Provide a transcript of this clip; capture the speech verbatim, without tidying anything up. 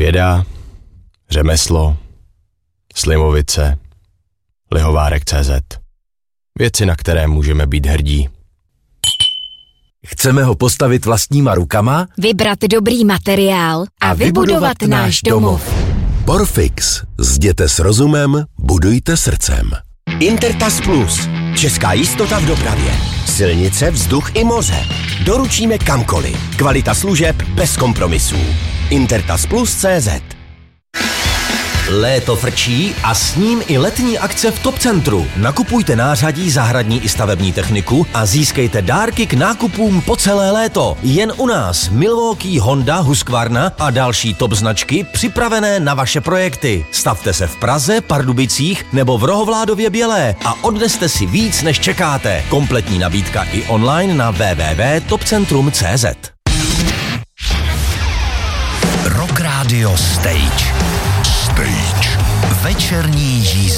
Věda, řemeslo, Slimovice, Lihovárek tečka cé zet. Věci, na které můžeme být hrdí. Chceme ho postavit vlastníma rukama, vybrat dobrý materiál a, a vybudovat, vybudovat náš domov. Porfix. Zděte s rozumem, budujte srdcem. Intertas Plus. Česká jistota v dopravě. Silnice, vzduch i moře. Doručíme kamkoliv. Kvalita služeb bez kompromisů. Intertas Plus tečka cé zet. Léto frčí a s ním i letní akce v Top Centru. Nakupujte nářadí, zahradní i stavební techniku a získejte dárky k nákupům po celé léto. Jen u nás Milwaukee, Honda, Husqvarna a další top značky připravené na vaše projekty. Stavte se v Praze, Pardubicích nebo v Rohovládově Bělé a odneste si víc, než čekáte. Kompletní nabídka i online na w w w tečka top centrum tečka cé zet. Rock Radio Stage. Stage. Večerní jízda.